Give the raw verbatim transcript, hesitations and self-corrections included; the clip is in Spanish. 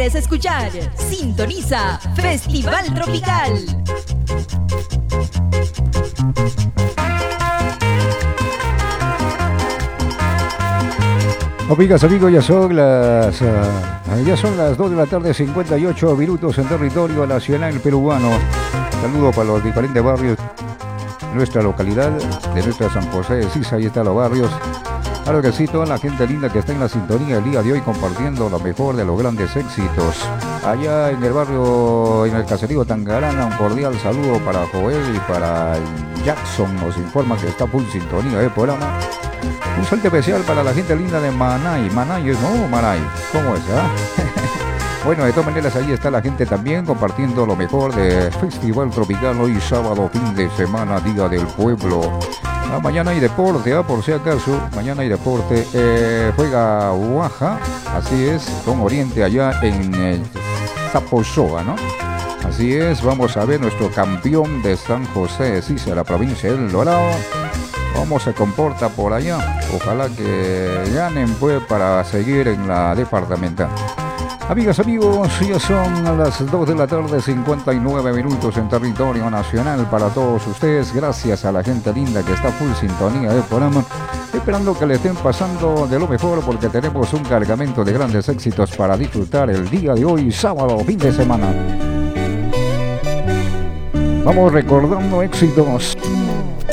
quieres escuchar, sintoniza Festival Tropical. Amigas, amigos, ya son las uh, ya son las dos de la tarde, cincuenta y ocho minutos en territorio nacional peruano. Saludo para los diferentes barrios de nuestra localidad, de nuestra San José de Sisa. Ahí están los barrios. Claro que sí, toda la gente linda que está en la sintonía el día de hoy compartiendo lo mejor de los grandes éxitos. Allá en el barrio, en el caserío Tangarana, un cordial saludo para Joel y para Jackson. Nos informa que está full sintonía del programa. Un saludo especial para la gente linda de Manay. Manay es, ¿no? Manay. ¿Cómo es, ah? Bueno, de todas maneras, ahí está la gente también compartiendo lo mejor de Festival Tropical. Hoy sábado, fin de semana, Día del Pueblo. Ah, mañana hay deporte, ah, por si acaso. Mañana hay deporte. Eh, juega Oaxaca, así es, con Oriente allá en eh, Zaposoa, ¿no? Así es, vamos a ver nuestro campeón de San José de Sisa, la provincia del Dorado. ¿Cómo se comporta por allá? Ojalá que ganen pues para seguir en la departamental. Amigas, amigos, ya son las dos de la tarde, cincuenta y nueve minutos en territorio nacional para todos ustedes. Gracias a la gente linda que está full sintonía del programa. Esperando que le estén pasando de lo mejor porque tenemos un cargamento de grandes éxitos para disfrutar el día de hoy, sábado, fin de semana. Vamos recordando éxitos